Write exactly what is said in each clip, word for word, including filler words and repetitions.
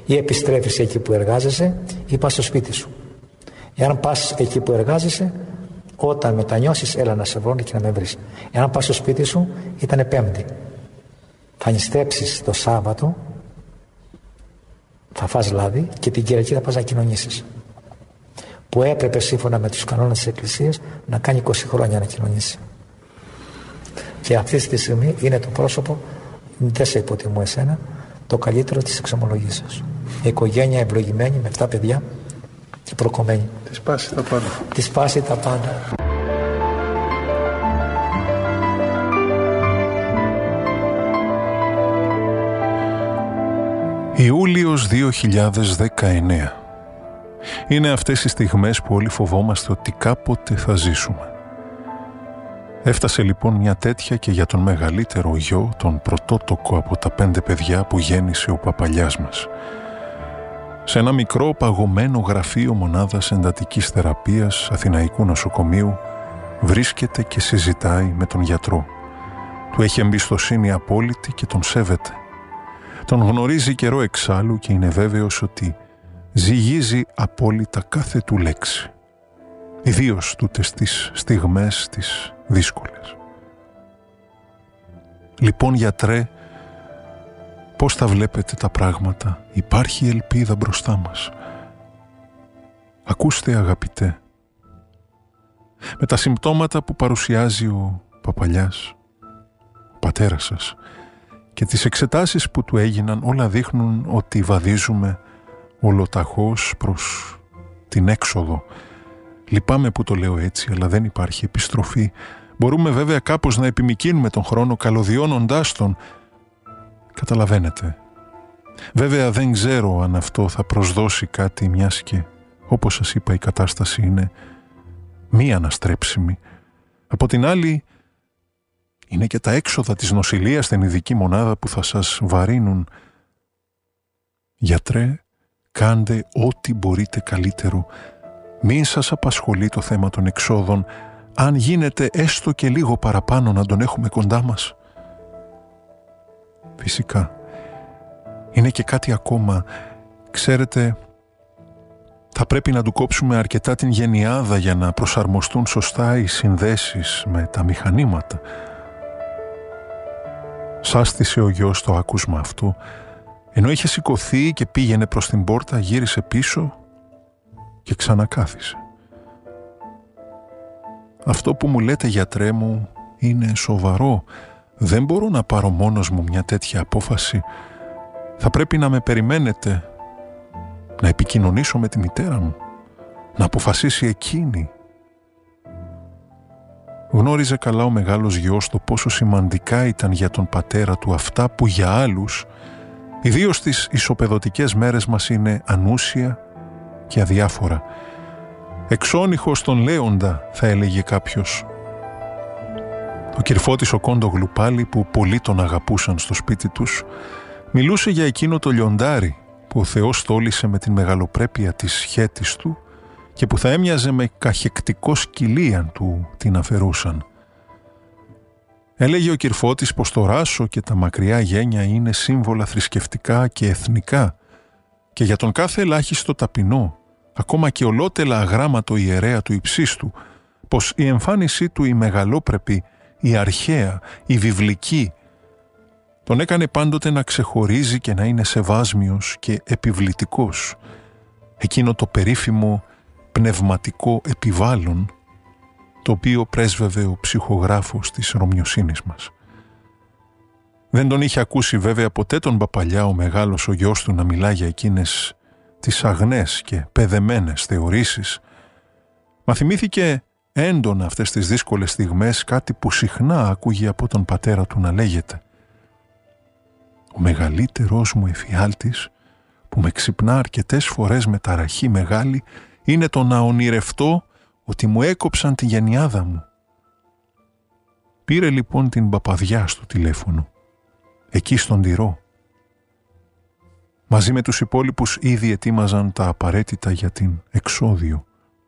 Ή επιστρέφεις εκεί που εργάζεσαι ή πας στο σπίτι σου. Εάν πας εκεί που εργάζεσαι, όταν μετανιώσεις, έλα να σε βρω και να με βρεις. Εάν πας στο σπίτι σου, ήτανε Πέμπτη. Θα νηστέψεις το Σάββατο, θα φας λάδι και την Κυριακή θα πας να κοινωνήσεις. Που έπρεπε σύμφωνα με τους κανόνες της Εκκλησίας να κάνει είκοσι χρόνια να κοινωνήσει. Και αυτή τη στιγμή είναι το πρόσωπο, δεν σε υποτιμώ εσένα, το καλύτερο της εξομολογήσεως. Η οικογένεια ευλογημένη με επτά παιδιά και προκομμένη. Τη σπάσει τα πάντα. Τη σπάσει τα πάντα. Ιούλιος δύο χιλιάδες δεκαεννέα. Είναι αυτές οι στιγμές που όλοι φοβόμαστε ότι κάποτε θα ζήσουμε. Έφτασε λοιπόν μια τέτοια και για τον μεγαλύτερο γιο, τον πρωτότοκο από τα πέντε παιδιά που γέννησε ο παπαλιάς μας. Σε ένα μικρό παγωμένο γραφείο μονάδας εντατικής θεραπείας Αθηναϊκού νοσοκομείου βρίσκεται και συζητάει με τον γιατρό. Του έχει εμπιστοσύνη απόλυτη και τον σέβεται. Τον γνωρίζει καιρό εξάλλου και είναι βέβαιος ότι ζυγίζει απόλυτα κάθε του λέξη. Ιδίως τούτες τις στιγμές τις δύσκολες. Λοιπόν γιατρέ, πώς τα βλέπετε τα πράγματα? Υπάρχει ελπίδα μπροστά μας? Ακούστε αγαπητέ, με τα συμπτώματα που παρουσιάζει ο παπαλιάς, ο πατέρας σας, και τις εξετάσεις που του έγιναν, όλα δείχνουν ότι βαδίζουμε ολοταχώς προς την έξοδο. Λυπάμαι που το λέω έτσι, αλλά δεν υπάρχει επιστροφή. Μπορούμε βέβαια κάπως να επιμικρύνουμε τον χρόνο καλωδιώνοντάς τον. Καταλαβαίνετε. Βέβαια δεν ξέρω αν αυτό θα προσδώσει κάτι, μιας και, όπως σας είπα, η κατάσταση είναι μη αναστρέψιμη. Από την άλλη, είναι και τα έξοδα της νοσηλείας στην ειδική μονάδα που θα σας βαρύνουν. Γιατρέ, κάντε ό,τι μπορείτε καλύτερο. Μην σας απασχολεί το θέμα των εξόδων. Αν γίνεται έστω και λίγο παραπάνω να τον έχουμε κοντά μας. Φυσικά. Είναι και κάτι ακόμα. Ξέρετε, θα πρέπει να του κόψουμε αρκετά την γενιάδα για να προσαρμοστούν σωστά οι συνδέσεις με τα μηχανήματα. Σάστησε ο γιος το άκουσμα αυτό. Ενώ είχε σηκωθεί και πήγαινε προς την πόρτα, γύρισε πίσω και ξανακάθισε. Αυτό που μου λέτε γιατρέ μου είναι σοβαρό. Δεν μπορώ να πάρω μόνος μου μια τέτοια απόφαση. Θα πρέπει να με περιμένετε, να επικοινωνήσω με τη μητέρα μου, να αποφασίσει εκείνη. Γνώριζε καλά ο μεγάλος γιος το πόσο σημαντικά ήταν για τον πατέρα του αυτά που για άλλους, ιδίως στις ισοπεδωτικές μέρες μας, είναι ανούσια και αδιάφορα. Εξώνυχος τον Λέοντα, θα έλεγε κάποιος. Ο Κυρφώτης ο Κόντογλου πάλι, που πολλοί τον αγαπούσαν στο σπίτι τους, μιλούσε για εκείνο το λιοντάρι που ο Θεός τόλισε με την μεγαλοπρέπεια της σχέτης του και που θα έμοιαζε με καχεκτικό σκυλί αν του την αφαιρούσαν. Έλεγε ο Κυρφώτης πως το ράσο και τα μακριά γένια είναι σύμβολα θρησκευτικά και εθνικά και για τον κάθε ελάχιστο ταπεινό, ακόμα και ολότελα αγράμματο ιερέα του υψίστου, πως η εμφάνισή του η μεγαλόπρεπη, η αρχαία, η βιβλική, τον έκανε πάντοτε να ξεχωρίζει και να είναι σεβάσμιος και επιβλητικός. Εκείνο το περίφημο πνευματικό επιβάλλον, το οποίο πρέσβευε ο ψυχογράφος της Ρωμιοσύνης μας. Δεν τον είχε ακούσει βέβαια ποτέ τον παπαλιά ο μεγάλος ο γιος του να μιλά για εκείνες τις αγνές και παιδεμένες θεωρήσεις. Μα θυμήθηκε έντονα αυτές τις δύσκολες στιγμές κάτι που συχνά ακούγε από τον πατέρα του να λέγεται: «Ο μεγαλύτερος μου εφιάλτης, που με ξυπνά αρκετές φορές με ταραχή μεγάλη, είναι το να ονειρευτώ ότι μου έκοψαν τη γενιάδα μου». Πήρε λοιπόν την παπαδιά στο τηλέφωνο, εκεί στον Τυρό. Μαζί με τους υπόλοιπους ήδη ετοίμαζαν τα απαραίτητα για την εξόδιο.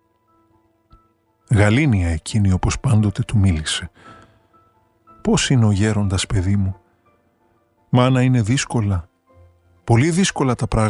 Γαλήνια εκείνη, όπως πάντοτε του μίλησε. «Πώς είναι ο γέροντας, παιδί μου? Μάνα, είναι δύσκολα, πολύ δύσκολα τα πράγματα.